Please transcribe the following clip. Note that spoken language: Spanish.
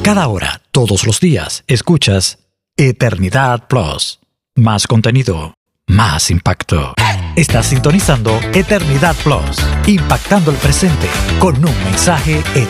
Cada hora, todos los días, escuchas Eternidad Plus. Más contenido, más impacto. Estás sintonizando Eternidad Plus, impactando el presente con un mensaje